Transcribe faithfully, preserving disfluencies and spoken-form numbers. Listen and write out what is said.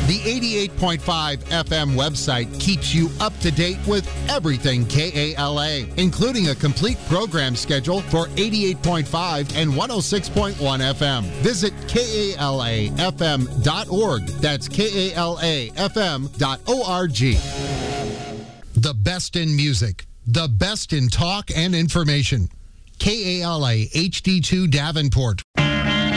The eighty-eight point five F M website keeps you up to date with everything K A L A, including a complete program schedule for eighty-eight point five and one oh six point one F M. Visit K A L A F M dot org. That's K A L A F M dot org. The best in music, the best in talk and information. K A L A H D two Davenport.